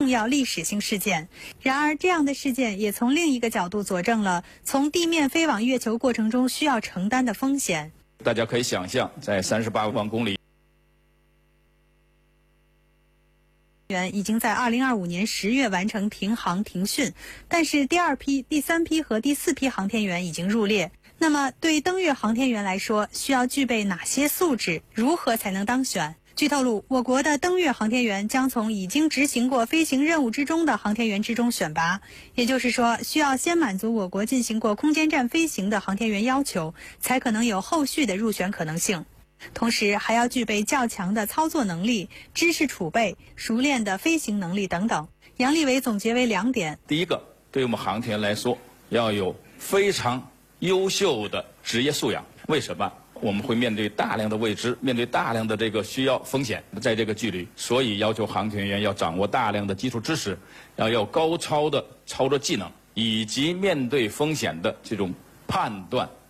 重要历史性事件。然而，这样的事件也从另一个角度佐证了从地面飞往月球过程中需要承担的风险。 大家可以想象，在38万公里。 已经在2025年10月完成停航停训，但是第2批、第3批和第4批航天员已经入列。那么，对登月航天员来说，需要具备哪些素质？如何才能当选？据透露，我国的登月航天员将从已经执行过飞行任务之中的航天员之中选拔，也就是说，需要先满足我国进行过空间站飞行的航天员要求，才可能有后续的入选可能性。同时还要具备较强的操作能力、知识储备、熟练的飞行能力等等。杨利伟总结为2点： 第一个，对我们航天员来说，要有非常优秀的职业素养。为什么？我们会面对大量的未知，面对大量的这个需要风险，在这个距离，所以要求航天员要掌握大量的基础知识，要有高超的操作技能，以及面对风险的这种判断